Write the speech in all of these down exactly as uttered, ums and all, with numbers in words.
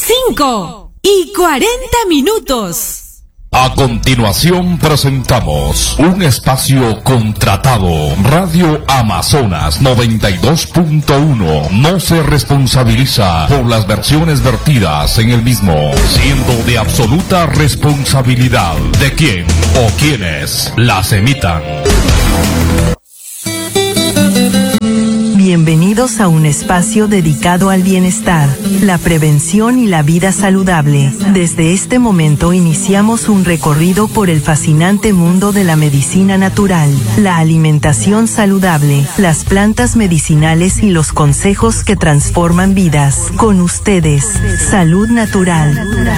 cinco y cuarenta minutos. A continuación presentamos un espacio contratado. Radio Amazonas noventa y dos punto uno no se responsabiliza por las versiones vertidas en el mismo, siendo de absoluta responsabilidad de quien o quienes las emitan. Bienvenidos a un espacio dedicado al bienestar, la prevención y la vida saludable. Desde este momento iniciamos un recorrido por el fascinante mundo de la medicina natural, la alimentación saludable, las plantas medicinales y los consejos que transforman vidas. Con ustedes, Salud Natural.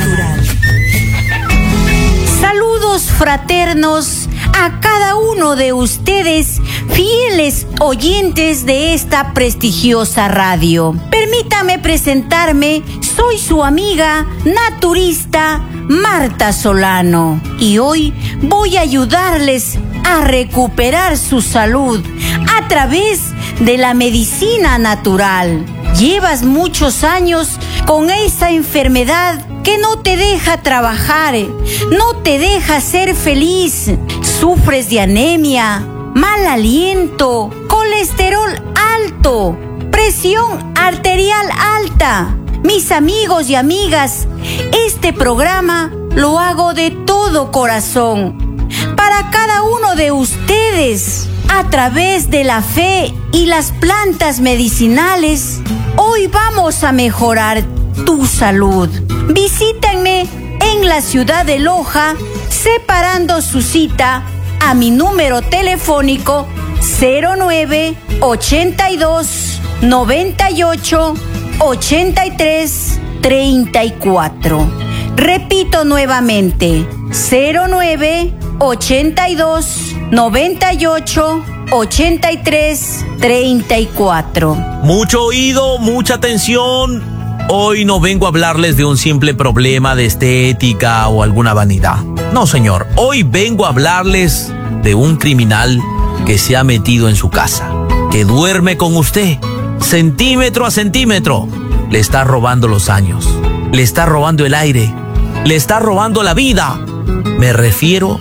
Saludos fraternos a cada uno de ustedes, fieles oyentes de esta prestigiosa radio. Permítame presentarme, soy su amiga naturista Marta Solano y hoy voy a ayudarles a recuperar su salud a través de la medicina natural. Llevas muchos años con esa enfermedad que no te deja trabajar, no te deja ser feliz. Sufres de anemia, mal aliento, colesterol alto, presión arterial alta. Mis amigos y amigas, este programa lo hago de todo corazón para cada uno de ustedes. A través de la fe y las plantas medicinales, hoy vamos a mejorar tu salud. Visítenme en la ciudad de Loja, separando su cita a mi número telefónico cero nueve ochenta y dos noventa y ocho ochenta y tres treinta y cuatro. Repito nuevamente, cero nueve ochenta y dos noventa y ocho ochenta y tres treinta y cuatro. Mucho oído, mucha atención. Hoy no vengo a hablarles de un simple problema de estética o alguna vanidad. No, señor. Hoy vengo a hablarles de un criminal que se ha metido en su casa, que duerme con usted, centímetro a centímetro. Le está robando los años, le está robando el aire, le está robando la vida. Me refiero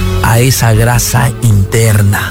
a esa grasa interna,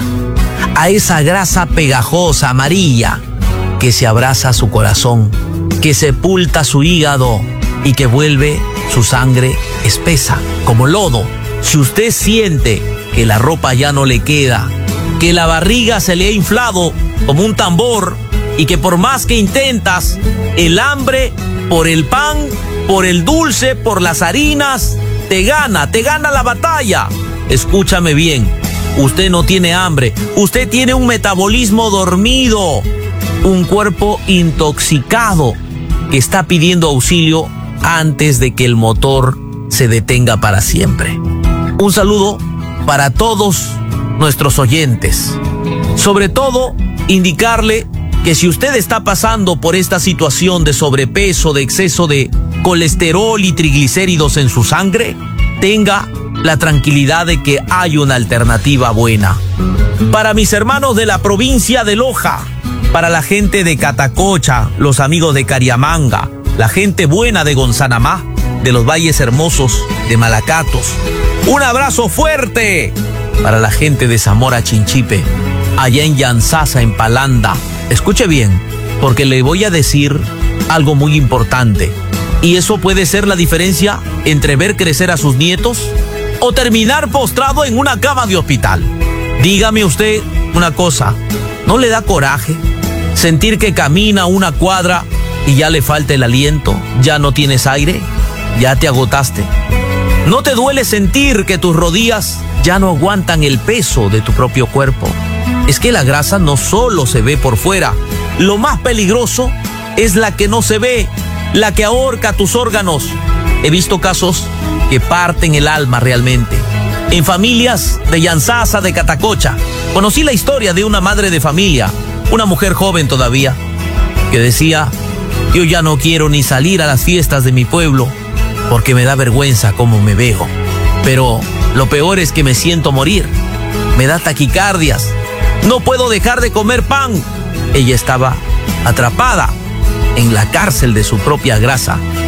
a esa grasa pegajosa, amarilla, que se abraza a su corazón, que sepulta su hígado y que vuelve su sangre espesa, como lodo. Si usted siente que la ropa ya no le queda, que la barriga se le ha inflado como un tambor y que por más que intentas, el hambre por el pan, por el dulce, por las harinas, te gana, te gana la batalla. Escúchame bien, usted no tiene hambre, usted tiene un metabolismo dormido, un cuerpo intoxicado que está pidiendo auxilio antes de que el motor se detenga para siempre. Un saludo para todos nuestros oyentes. Sobre todo, indicarle que si usted está pasando por esta situación de sobrepeso, de exceso de colesterol y triglicéridos en su sangre, tenga la tranquilidad de que hay una alternativa buena. Para mis hermanos de la provincia de Loja, para la gente de Catacocha, los amigos de Cariamanga, la gente buena de Gonzanamá, de los Valles Hermosos, de Malacatos. Un abrazo fuerte para la gente de Zamora Chinchipe, allá en Yanzasa, en Palanda. Escuche bien, porque le voy a decir algo muy importante. Y eso puede ser la diferencia entre ver crecer a sus nietos o terminar postrado en una cama de hospital. Dígame usted una cosa, ¿no le da coraje sentir que camina una cuadra y ya le falta el aliento, ya no tienes aire, ya te agotaste? ¿No te duele sentir que tus rodillas ya no aguantan el peso de tu propio cuerpo? Es que la grasa no solo se ve por fuera, lo más peligroso es la que no se ve, la que ahorca tus órganos. He visto casos que parten el alma realmente. En familias de Yanzasa, de Catacocha, conocí la historia de una madre de familia, una mujer joven todavía, que decía: yo ya no quiero ni salir a las fiestas de mi pueblo porque me da vergüenza cómo me veo. Pero lo peor es que me siento morir, me da taquicardias, no puedo dejar de comer pan. Ella estaba atrapada en la cárcel de su propia grasa.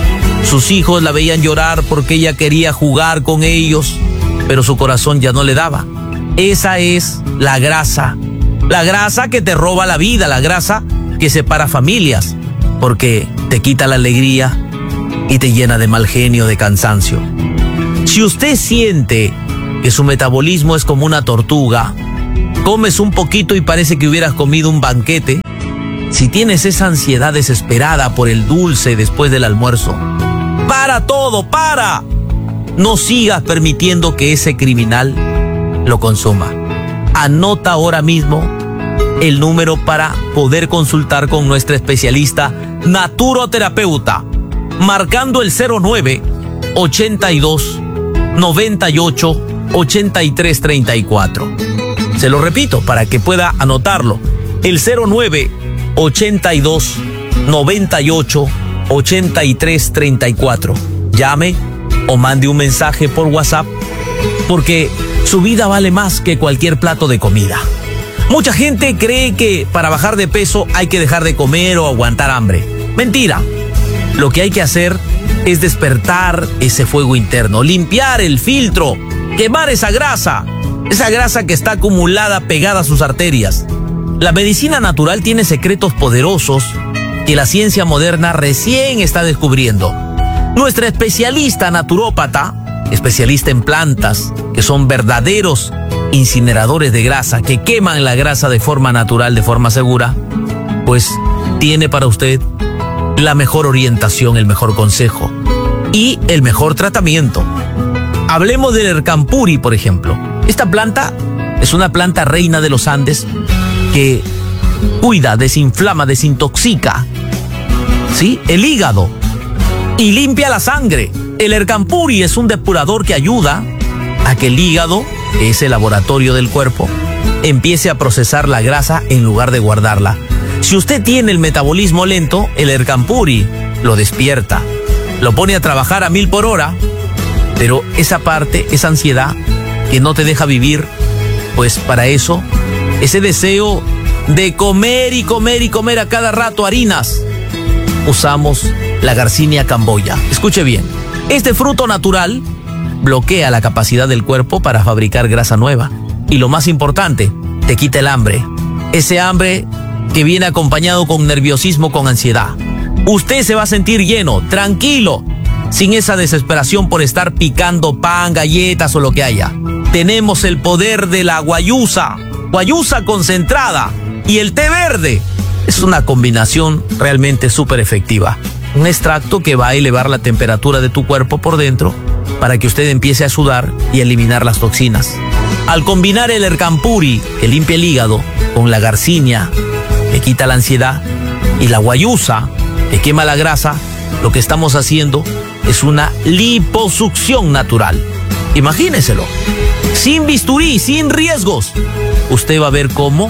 Sus hijos la veían llorar porque ella quería jugar con ellos, pero su corazón ya no le daba. Esa es la grasa. La grasa que te roba la vida, la grasa que separa familias, porque te quita la alegría y te llena de mal genio, de cansancio. Si usted siente que su metabolismo es como una tortuga, comes un poquito y parece que hubieras comido un banquete, si tienes esa ansiedad desesperada por el dulce después del almuerzo, para todo, para. No sigas permitiendo que ese criminal lo consuma. Anota ahora mismo el número para poder consultar con nuestra especialista naturoterapeuta, marcando el cero nueve ochenta y dos noventa y ocho ochenta y tres treinta y cuatro. Se lo repito para que pueda anotarlo. El cero nueve ochenta y dos noventa y ocho ochenta y tres treinta y cuatro. Llame o mande un mensaje por WhatsApp, porque su vida vale más que cualquier plato de comida. Mucha gente cree que para bajar de peso hay que dejar de comer o aguantar hambre. Mentira. Lo que hay que hacer es despertar ese fuego interno, limpiar el filtro, quemar esa grasa, esa grasa que está acumulada pegada a sus arterias. La medicina natural tiene secretos poderosos que la ciencia moderna recién está descubriendo. Nuestra especialista naturópata, especialista en plantas, que son verdaderos incineradores de grasa, que queman la grasa de forma natural, de forma segura, pues tiene para usted la mejor orientación, el mejor consejo y el mejor tratamiento. Hablemos del Ercampuri, por ejemplo. Esta planta es una planta reina de los Andes que cuida, desinflama, desintoxica, ¿sí?, el hígado y limpia la sangre. El Ercampuri es un depurador que ayuda a que el hígado, que es el laboratorio del cuerpo, empiece a procesar la grasa en lugar de guardarla. Si usted tiene el metabolismo lento, el Ercampuri lo despierta, lo pone a trabajar a mil por hora, pero esa parte, esa ansiedad que no te deja vivir, pues para eso, ese deseo de comer y comer y comer a cada rato harinas, usamos la Garcinia camboya. Escuche bien, este fruto natural bloquea la capacidad del cuerpo para fabricar grasa nueva. Y lo más importante, te quita el hambre. Ese hambre que viene acompañado con nerviosismo, con ansiedad. Usted se va a sentir lleno, tranquilo, sin esa desesperación por estar picando pan, galletas o lo que haya. Tenemos el poder de la guayusa, guayusa concentrada y el té verde. Es una combinación realmente súper efectiva. Un extracto que va a elevar la temperatura de tu cuerpo por dentro para que usted empiece a sudar y eliminar las toxinas. Al combinar el Ercampuri, que limpia el hígado, con la Garcinia, que quita la ansiedad, y la guayusa, que quema la grasa, lo que estamos haciendo es una liposucción natural. Imagíneselo, sin bisturí, sin riesgos. Usted va a ver cómo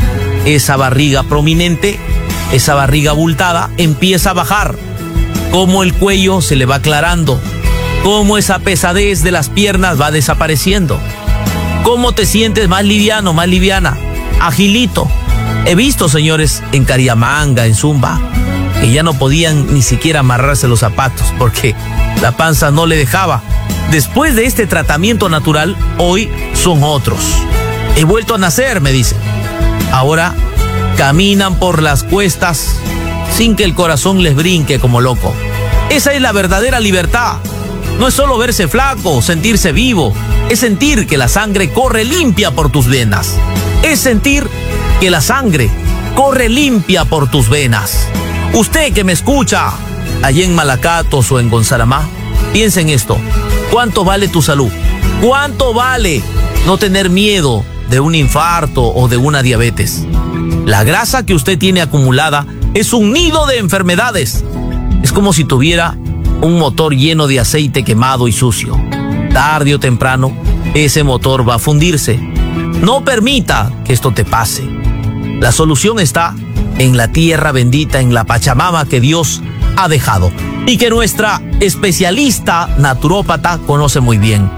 esa barriga prominente, esa barriga abultada, empieza a bajar, cómo el cuello se le va aclarando, cómo esa pesadez de las piernas va desapareciendo, cómo te sientes más liviano, más liviana, agilito. He visto señores en Cariamanga, en Zumba, que ya no podían ni siquiera amarrarse los zapatos porque la panza no le dejaba. Después de este tratamiento natural, hoy son otros. He vuelto a nacer, me dicen. Ahora caminan por las cuestas sin que el corazón les brinque como loco. Esa es la verdadera libertad. No es solo verse flaco, sentirse vivo. Es sentir que la sangre corre limpia por tus venas. Es sentir que la sangre corre limpia por tus venas. Usted que me escucha allí en Malacatos o en Gonzalamá, piensa en esto. ¿Cuánto vale tu salud? ¿Cuánto vale no tener miedo de un infarto o de una diabetes? La grasa que usted tiene acumulada es un nido de enfermedades. Es como si tuviera un motor lleno de aceite quemado y sucio. Tarde o temprano, ese motor va a fundirse. No permita que esto te pase. La solución está en la tierra bendita, en la Pachamama que Dios ha dejado y que nuestra especialista naturópata conoce muy bien.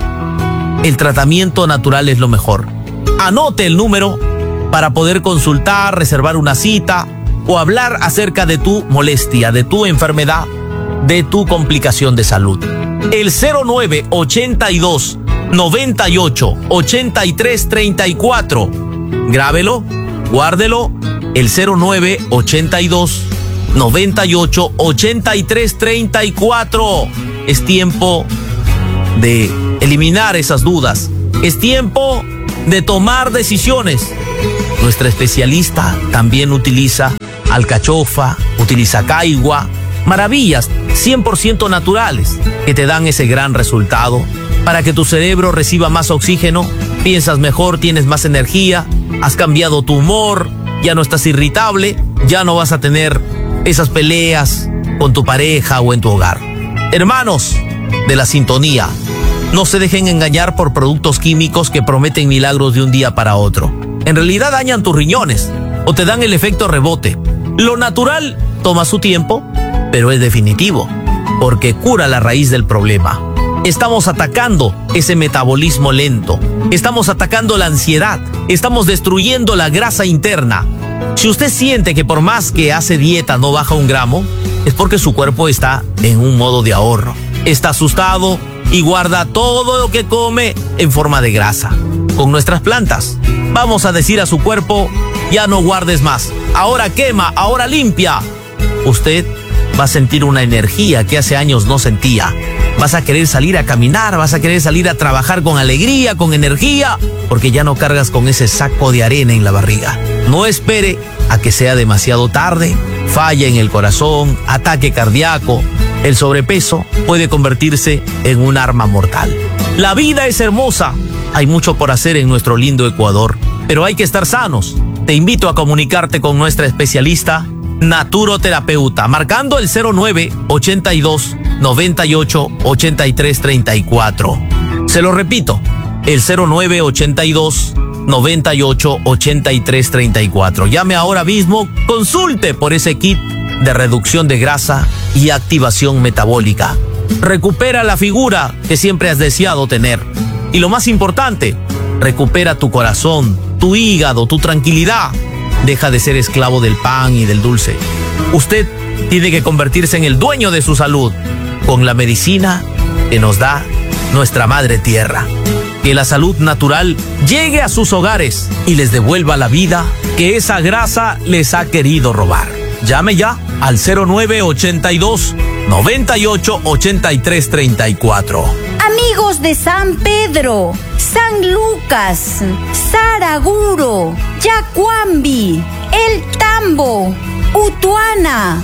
El tratamiento natural es lo mejor. Anote el número para poder consultar, reservar una cita o hablar acerca de tu molestia, de tu enfermedad, de tu complicación de salud. El cero nueve ochenta y dos noventa y ocho ochenta y tres treinta y cuatro. Grábelo, guárdelo. El cero nueve ochenta y dos noventa y ocho ochenta y tres treinta y cuatro. Es tiempo de eliminar esas dudas. Es tiempo de tomar decisiones. Nuestra especialista también utiliza alcachofa, utiliza caigua, maravillas cien por ciento naturales que te dan ese gran resultado para que tu cerebro reciba más oxígeno, piensas mejor, tienes más energía, has cambiado tu humor, ya no estás irritable, ya no vas a tener esas peleas con tu pareja o en tu hogar. Hermanos de la sintonía, no se dejen engañar por productos químicos que prometen milagros de un día para otro. En realidad dañan tus riñones o te dan el efecto rebote. Lo natural toma su tiempo, pero es definitivo, porque cura la raíz del problema. Estamos atacando ese metabolismo lento, estamos atacando la ansiedad, estamos destruyendo la grasa interna. Si usted siente que por más que hace dieta no baja un gramo, es porque su cuerpo está en un modo de ahorro. Está asustado y guarda todo lo que come en forma de grasa. Con nuestras plantas, vamos a decir a su cuerpo, ya no guardes más, ahora quema, ahora limpia. Usted va a sentir una energía que hace años no sentía. Vas a querer salir a caminar, vas a querer salir a trabajar con alegría, con energía, porque ya no cargas con ese saco de arena en la barriga. No espere a que sea demasiado tarde, falla en el corazón, ataque cardíaco. El sobrepeso puede convertirse en un arma mortal. La vida es hermosa, hay mucho por hacer en nuestro lindo Ecuador, pero hay que estar sanos. Te invito a comunicarte con nuestra especialista naturoterapeuta, marcando el cero nueve ochenta y dos noventa y ocho ochenta y tres treinta y cuatro. Se lo repito, el cero nueve ochenta y dos noventa y ocho ochenta y tres treinta y cuatro. Llame ahora mismo, consulte por ese kit de reducción de grasa y activación metabólica. Recupera la figura que siempre has deseado tener. Y lo más importante, recupera tu corazón, tu hígado, tu tranquilidad. Deja de ser esclavo del pan y del dulce. Usted tiene que convertirse en el dueño de su salud con la medicina que nos da nuestra madre tierra. Que la salud natural llegue a sus hogares y les devuelva la vida que esa grasa les ha querido robar. Llame ya al cero nueve ochenta y dos noventa y ocho ochenta y tres treinta y cuatro. Amigos de San Pedro, San Lucas, Saraguro, Yacuambi, El Tambo, Utuana,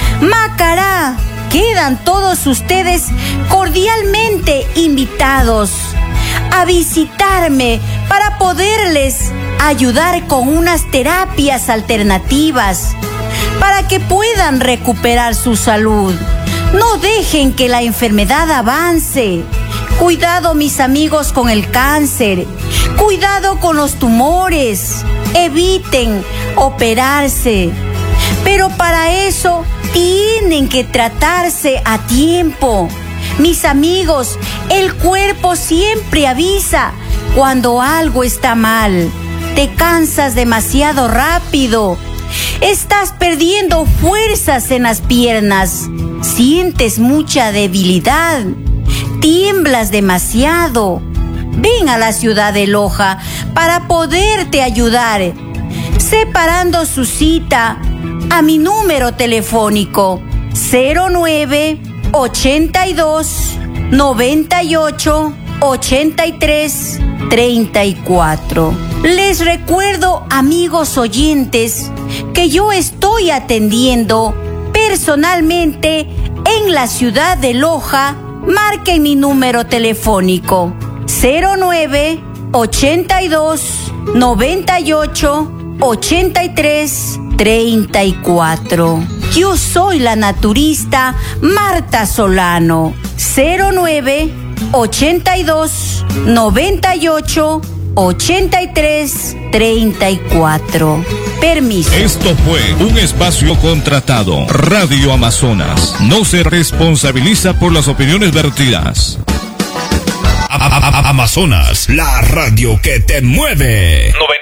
Macará, quedan todos ustedes cordialmente invitados a visitarme para poderles ayudar con unas terapias alternativas para que puedan recuperar su salud. No dejen que la enfermedad avance. Cuidado, mis amigos, con el cáncer. Cuidado con los tumores. Eviten operarse. Pero para eso tienen que tratarse a tiempo. Mis amigos, el cuerpo siempre avisa cuando algo está mal. Te cansas demasiado rápido. Estás perdiendo fuerzas en las piernas. Sientes mucha debilidad. Tiemblas demasiado. Ven a la ciudad de Loja para poderte ayudar, separando su cita a mi número telefónico cero nueve ochenta y dos noventa y ocho ochenta y tres treinta y cuatro. Les recuerdo, amigos oyentes, que yo estoy atendiendo personalmente en la ciudad de Loja. Marquen mi número telefónico cero nueve ochenta y dos noventa y ocho ochenta y tres treinta y cuatro. Yo soy la naturista Marta Solano. cero nueve ochenta y dos noventa y ocho ochenta y tres treinta y cuatro. Permiso. Esto fue un espacio contratado. Radio Amazonas no se responsabiliza por las opiniones vertidas. Amazonas, la radio que te mueve.